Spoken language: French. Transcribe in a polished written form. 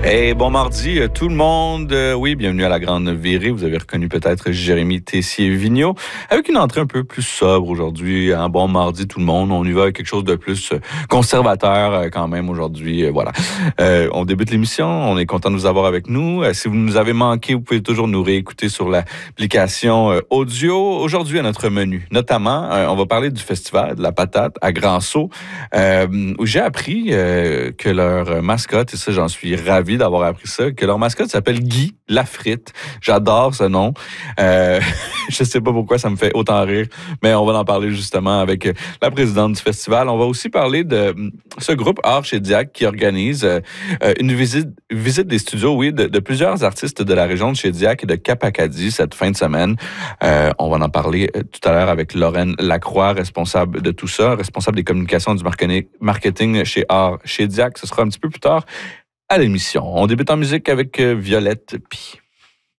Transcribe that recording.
Hey, bon mardi tout le monde. Oui, bienvenue à la Grande Virée. Vous avez reconnu peut-être Jérémy Tessier-Vigneault avec une entrée un peu plus sobre aujourd'hui. Un bon mardi tout le monde. On y va avec quelque chose de plus conservateur quand même aujourd'hui. Voilà. On débute l'émission. On est content de vous avoir avec nous. Si vous nous avez manqué, vous pouvez toujours nous réécouter sur l'application audio. Aujourd'hui, à notre menu, notamment, on va parler du festival de la patate à Grand-Sault, où j'ai appris que leur mascotte, et ça j'en suis ravi d'avoir appris ça, que leur mascotte s'appelle Guy Lafrite. J'adore ce nom. Je sais pas pourquoi ça me fait autant rire, mais on va en parler justement avec la présidente du festival. On va aussi parler de ce groupe Art chez Diac qui organise une visite des studios, oui, de plusieurs artistes de la région de Chédiac et de Cap-Acadie cette fin de semaine. On va en parler tout à l'heure avec Lorraine Lacroix, responsable de tout ça, responsable des communications du marketing chez Art chez Diac. Ce sera un petit peu plus tard à l'émission. On débute en musique avec Violette Pie.